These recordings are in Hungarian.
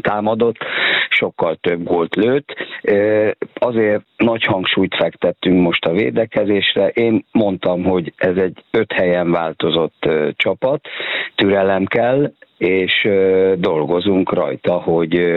támadott, sokkal több gólt lőtt. Azért nagy hangsúlyt fektettünk most a védekezésre. Én mondtam, hogy ez egy 5 helyen változott csapat, türelem kell, és dolgozunk rajta, hogy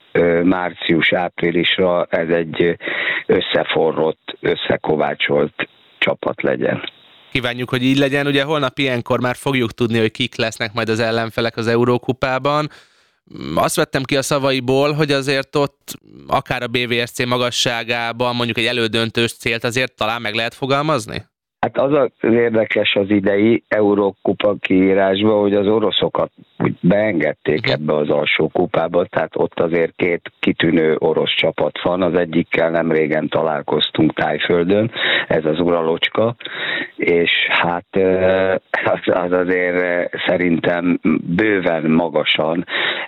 március-áprilisra ez egy összeforrott, összekovácsolt csapat legyen. Kívánjuk, hogy így legyen. Ugye holnap ilyenkor már fogjuk tudni, hogy kik lesznek majd az ellenfelek az Eurókupában. Azt vettem ki a szavaiból, hogy azért ott akár a BVSC magasságában mondjuk egy elődöntős célt azért talán meg lehet fogalmazni? Hát az érdekes az idei Eurókupa kiírásban, hogy az oroszokat úgy beengedték ebbe az alsó kupába, tehát ott azért 2 kitűnő orosz csapat van, az egyikkel nem régen találkoztunk Tájföldön, ez az Uralocska, és hát az azért szerintem bőven magasan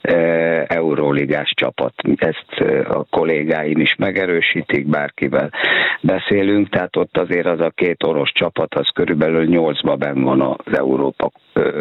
euróligás csapat. Ezt a kollégáim is megerősítik, bárkivel beszélünk, tehát ott azért az a 2 orosz csapat, az körülbelül 8-ban benn van az Európa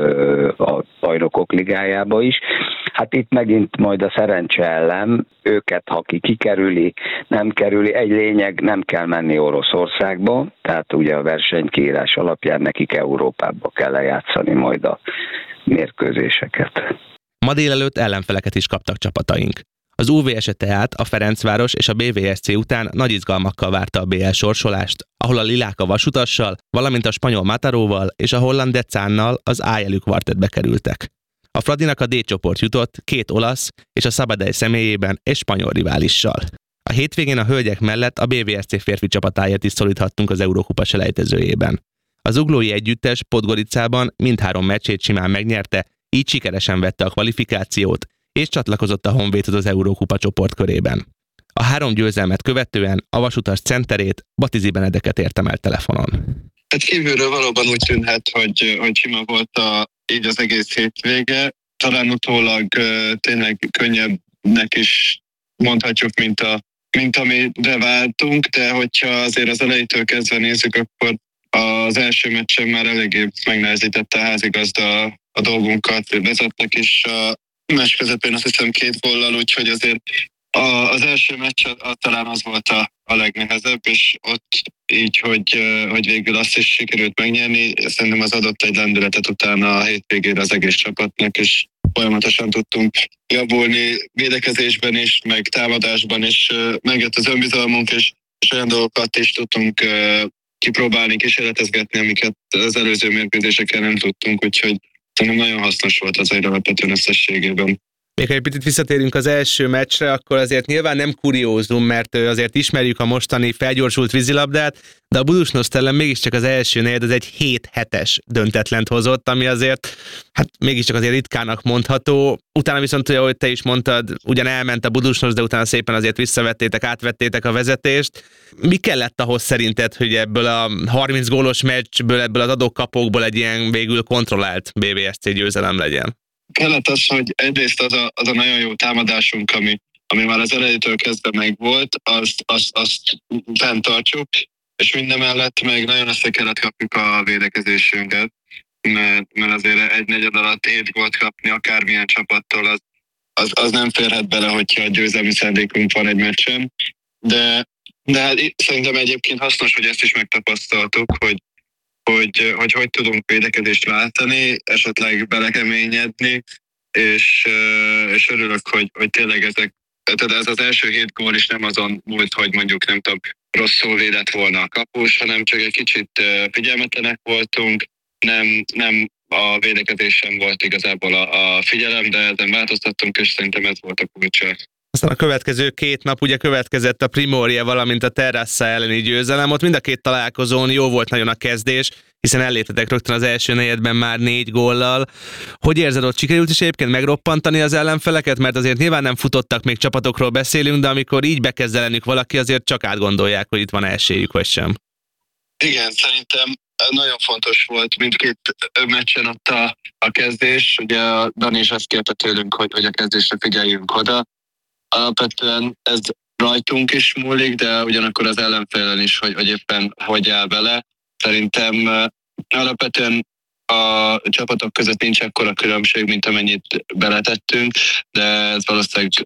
a bajnokok ligájába is. Hát itt megint majd a szerencse ellen, őket, ha ki kikerüli, nem kerüli, egy lényeg, nem kell menni Oroszországba, tehát ugye a versenykiírás alapján nekik Európába kell lejátszani majd a mérkőzéseket. Ma délelőtt ellenfeleket is kaptak csapataink. Az UVS tehát a Ferencváros és a BVSC után nagy izgalmakkal várta a BL sorsolást, ahol a lilák a Vasutassal, valamint a spanyol Mataróval és a holland Decánnal az A-jelű kvartettbe kerültek. A Fradinak a D csoport jutott 2 olasz és a Sabadell személyében egy spanyol riválissal. A hétvégén a hölgyek mellett a BVSC férfi csapatáért is szoríthattunk az Eurókupa selejtezőjében. Az zuglói együttes Podgoricában mindhárom meccsét simán megnyerte, így sikeresen vette a kvalifikációt, és csatlakozott a Honvédhoz az Eurókupa csoportkörében. A 3 győzelmet követően a Vasutas centerét, Batizi Benedeket értem el telefonon. Hát kívülről valóban úgy tűnhet, hogy sima volt így az egész hétvége. Talán utólag tényleg könnyebbnek is mondhatjuk, mint amire vártunk, de hogyha azért az elejétől kezdve nézzük, akkor az első meccsen már eléggé megnehezítette a házigazda a dolgunkat, vezettek is a meccs közepén azt hiszem 2 góllal, úgyhogy azért az első meccs talán az volt a legnehezebb, és ott így, hogy végül azt is sikerült megnyerni, szerintem az adott egy lendületet utána a hétvégére az egész csapatnak, és folyamatosan tudtunk javulni védekezésben is, meg támadásban is, megjött az önbizalmunk, és olyan dolgokat is tudtunk kipróbálni, kísérletezgetni, amiket az előző mérkőzéseken nem tudtunk, úgyhogy szerintem nagyon hasznos volt az alapvetően összességében. Még ha egy picit visszatérünk az első meccsre, akkor azért nyilván nem kuriózum, mert azért ismerjük a mostani felgyorsult vízilabdát, de a Budusnost ellen mégiscsak az első negyed az egy 7-7-es döntetlent hozott, ami azért, hát mégiscsak azért ritkának mondható. Utána viszont, ahogy te is mondtad, ugyan elment a Budusnos, de utána szépen azért visszavettétek, átvettétek a vezetést. Mi kellett ahhoz szerinted, hogy ebből a 30 gólos meccsből, ebből az adókapókból egy ilyen végül kontrollált BVSC győzelem legyen? Kellett az, hogy egyrészt az a nagyon jó támadásunk, ami már az elejétől kezdve megvolt, azt fenntartsuk, és mindemellett meg nagyon össze kellett kapjuk a védekezésünket, mert azért egy negyed alatt 7 gólt kapni akármilyen csapattól, az nem férhet bele, hogyha győzelmi szándékunk van egy meccsen. De hát szerintem egyébként hasznos, hogy ezt is megtapasztaltuk, hogy tudunk védekezést váltani, esetleg belekeményedni, és örülök, hogy tényleg ez az első 7 gól is nem azon múlt, hogy mondjuk nem tudom, rosszul védett volna a kapus, hanem csak egy kicsit figyelmetlenek voltunk, nem a védekezésen volt igazából a figyelem, de ezen változtattunk, és szerintem ez volt a kulcsa. Aztán a következő 2 nap ugye következett a Primorje, valamint a Terrassa elleni győzelem. Ott mind a 2 találkozón jó volt nagyon a kezdés, hiszen elléptetek rögtön az első negyedben már 4 góllal. Hogy érzed, ott sikerült is egyébként megroppantani az ellenfeleket? Mert azért nyilván nem futottak, még csapatokról beszélünk, de amikor így bekezd ellenük valaki, azért csak átgondolják, hogy itt van esélyük, vagy sem. Igen, szerintem nagyon fontos volt mindkét meccsen ott a kezdés. Ugye a Dani is azt kérte tőlünk, hogy a kezdésre figyeljünk oda. Alapvetően ez rajtunk is múlik, de ugyanakkor az ellenfélen is, hogy éppen hogy áll bele. Szerintem alapvetően a csapatok között nincs akkora különbség, mint amennyit beletettünk, de ez valószínűleg